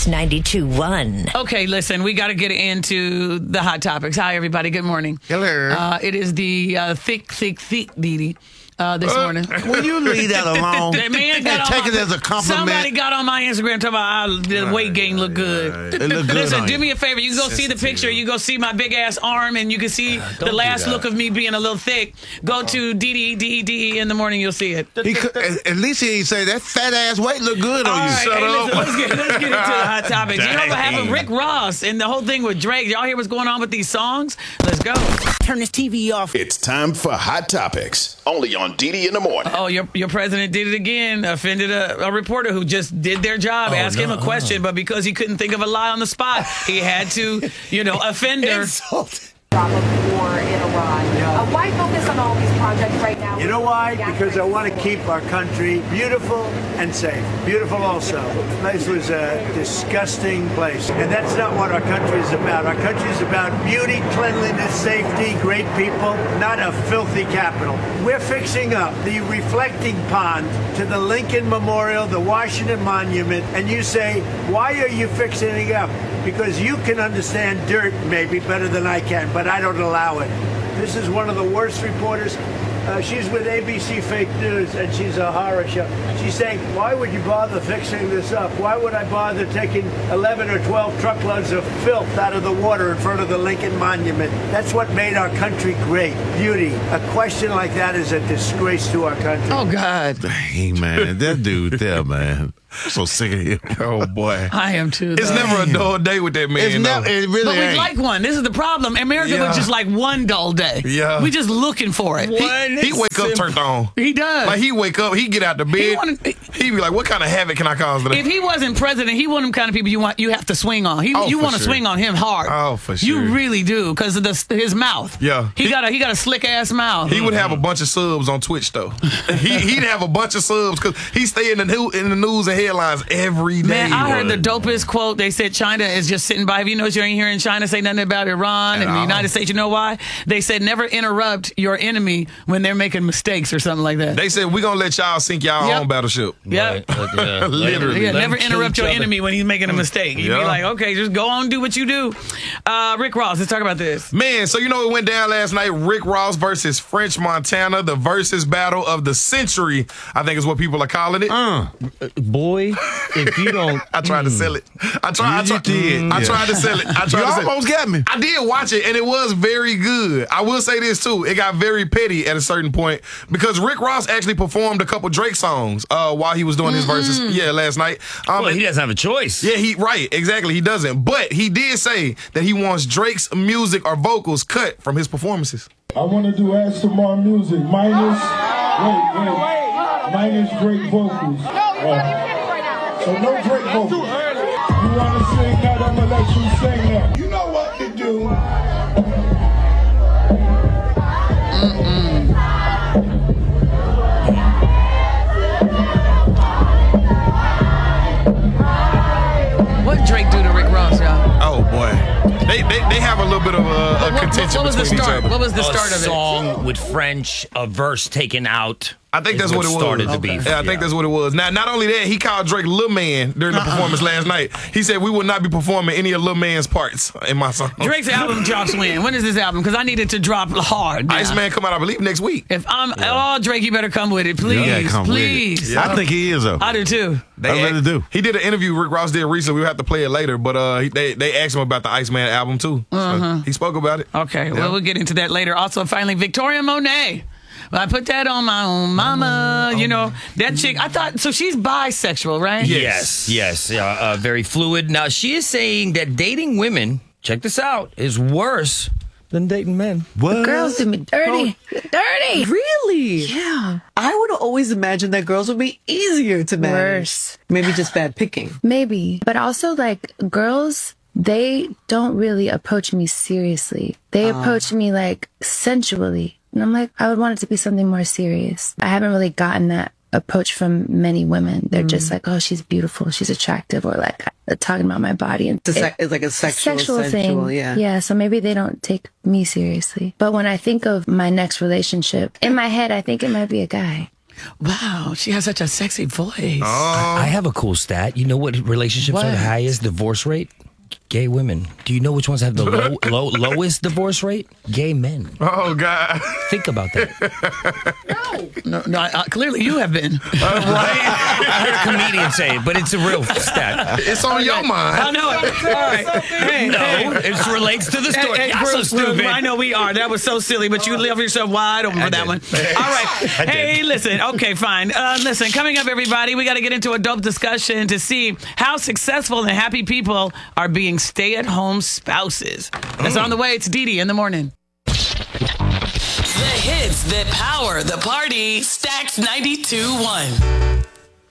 92.1. Okay, listen, we got to get into the hot topics. Hi, everybody. Good morning. Hello. It is the thick Didi. This morning. Will you leave that alone? That man got and take it as a compliment. Somebody got on my Instagram talking about the weight gain look good. It look good. Listen, on do you. me a favor. You can go see the picture. You go see my big ass arm, and you can see the last look of me being a little thick. Go to DDE in the morning. You'll see it. He could, at least he ain't say that fat ass weight look good on you. All right, Shut hey, up. listen, let's get into the hot topics. You know what happened? Dang. Rick Ross and the whole thing with Drake. Y'all hear what's going on with these songs? Let's go. Turn this TV off. It's time for Hot Topics, only on DD in the morning. Oh, your president did it again. Offended a reporter who just did their job. Asked him a question, but because he couldn't think of a lie on the spot, he had to, offend her. Drop of war in Iran. Why focus on all these projects right now? You know why? Because I want to keep our country beautiful and safe. Beautiful also. This place was a disgusting place. And that's not what our country is about. Our country is about beauty, cleanliness, safety, great people, not a filthy capital. We're fixing up the reflecting pond to the Lincoln Memorial, the Washington Monument, and you say, why are you fixing it up? Because you can understand dirt maybe better than I can, but I don't allow it. This is one of the worst reporters. She's with ABC Fake News, and she's a horror show. She's saying, why would you bother fixing this up? Why would I bother taking 11 or 12 truckloads of filth out of the water in front of the Lincoln Monument? That's what made our country great. Beauty. A question like that is a disgrace to our country. Oh, God. Hey, man. That dude there, man. I'm so sick of him. Oh, boy. I am too. It's though. never a dull day with that man. It's never, it really But we ain't. like one. This is the problem. America was just like one dull day. Yeah. We just looking for it. He wake up turned on. He does. Like, he wake up, he get out the bed. He be like, what kind of havoc can I cause today? If he wasn't president, he one of them kind of people you have to swing on. You for want to sure. swing on him hard. Oh, for sure. You really do because of his mouth. Yeah. He got a slick ass mouth. He would have a bunch of subs on Twitch, though. He'd have a bunch of subs because he stay in the news and headlines every day. Man, I heard the dopest quote. They said China is just sitting by. If you notice, you ain't hearing China say nothing about Iran and the United States. You know why? They said never interrupt your enemy when they're making mistakes or something like that. They said, we're going to let y'all sink y'all own battleship. Yep. Literally. Yeah, never interrupt your enemy when he's making a mistake. You'd be like, okay, just go on and do what you do. Rick Ross, let's talk about this. Man, so it went down last night. Rick Ross versus French Montana, the versus battle of the century, I think is what people are calling it. Boy, if you don't... I tried to sell it. I tried to sell it. You almost got me. I did watch it, and it was very good. I will say this, too. It got very petty at a certain point because Rick Ross actually performed a couple Drake songs while he was doing his verses last night. Well, he doesn't have a choice. Yeah, right. Exactly. He doesn't. But he did say that he wants Drake's music or vocals cut from his performances. I want to do Aston Martin music minus Drake vocals. So no Drake vocals. You want to sing that? I'm going to let you sing that. You know what to do. What Drake do to Rick Ross, y'all? Oh, boy. They have a little bit of a contention between each other. What was the start of it? A song with French, a verse taken out. I think that's what it was. Started the beef. Yeah, I think that's what it was. Now, not only that, he called Drake Lil Man during the performance last night. He said we will not be performing any of Lil Man's parts in my song. Drake's album drops when? When is this album? Because I need it to drop hard. Now. Iceman come out, I believe, next week. If I'm Drake, you better come with it, please, please. Yeah. I think he is, though. I do too. I really do. He did an interview Rick Ross did recently. We'll have to play it later, but they asked him about the Iceman album too. So he spoke about it. Okay, well, we'll get into that later. Also, finally, Victoria Monet. I put that on my own mama. That chick. I thought so. She's bisexual, right? Yes. Very fluid. Now she is saying that dating women, check this out, is worse than dating men. What? Girls do me dirty. Dirty. Really? Yeah. I would have always imagined that girls would be easier to manage. Worse. Maybe just bad picking. Maybe. But also, like, girls, they don't really approach me seriously. They approach me, like, sensually. And I'm like, I would want it to be something more serious. I haven't really gotten that approach from many women. They're just like, oh, she's beautiful, she's attractive, or like talking about my body. And It's like a sexual thing. Yeah, so maybe they don't take me seriously. But when I think of my next relationship, in my head, I think it might be a guy. Wow, she has such a sexy voice. I have a cool stat. You know what relationships are the highest divorce rate? Gay women. Do you know which ones have the lowest divorce rate? Gay men. Oh, God. Think about that. No, clearly you have been. Right? I heard a comedian say it, but it's a real stat. It's on your mind. I know it. All right. Hey, it relates to the story. Hey, Y'all so stupid. I know we are. That was so silly, but you left yourself wide open for that one. All right. Hey, listen. Okay, fine. Listen, coming up, everybody, we got to get into a dope discussion to see how successful and happy people are being stay-at-home spouses. That's on the way. It's Dee in the morning. The hits that power the party. Stacks 92.1.